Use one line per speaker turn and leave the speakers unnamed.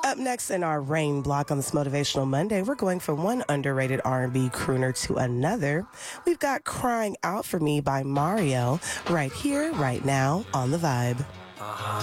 Up next in our rain block on this Motivational Monday, we're going from one underrated R&B crooner to another. We've got Crying Out For Me by Mario right here, right now on The Vibe.